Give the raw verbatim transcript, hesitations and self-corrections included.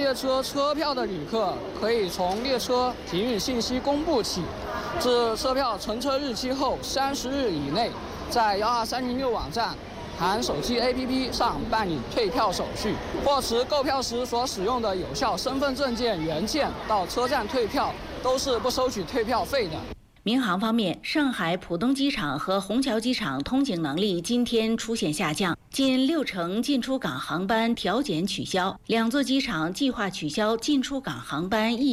列车车票的旅客，可以从列车停运信息公布起，至车票乘车日期后三十日以内，在幺二三零六网站含手机 A P P 上办理退票手续，或持购票时所使用的有效身份证件原件到车站退票，都是不收取退票费的。 民航方面，上海浦东机场和虹桥机场通景能力今天出现下降，近六成进出港航班调减取消，两座机场计划取消进出港航班一